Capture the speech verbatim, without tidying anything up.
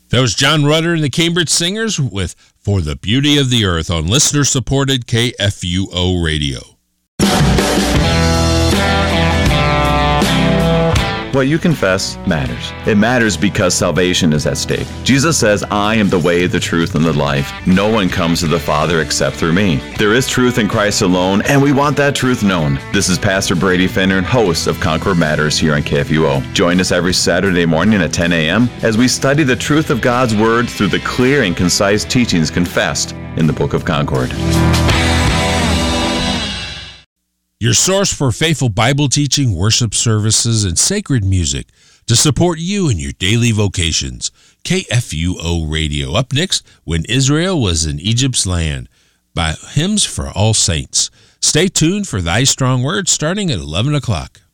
That was John Rutter and the Cambridge Singers with For the Beauty of the Earth on listener-supported K F U O Radio. What you confess matters. It matters because salvation is at stake. Jesus says, I am the way, the truth, and the life. No one comes to the Father except through me. There is truth in Christ alone, and we want that truth known. This is Pastor Brady Finner, host of Concord Matters here on K F U O. Join us every Saturday morning at ten a.m. as we study the truth of God's Word through the clear and concise teachings confessed in the Book of Concord. Your source for faithful Bible teaching, worship services, and sacred music to support you in your daily vocations. K F U O Radio. Up next, When Israel Was in Egypt's Land by Hymns for All Saints. Stay tuned for Thy Strong Word starting at eleven o'clock.